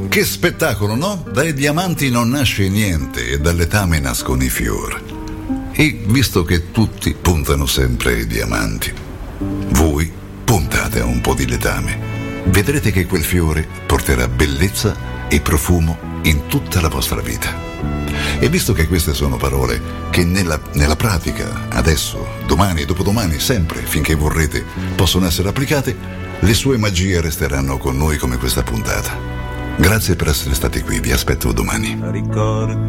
Che spettacolo, no? Dai diamanti non nasce niente e dal letame nascono i fiori. E visto che tutti puntano sempre ai diamanti, voi puntate a un po' di letame. Vedrete che quel fiore porterà bellezza e profumo in tutta la vostra vita. E visto che queste sono parole che nella pratica, adesso, domani e dopodomani, sempre, finché vorrete, possono essere applicate, le sue magie resteranno con noi come questa puntata. Grazie per essere stati qui, vi aspetto domani.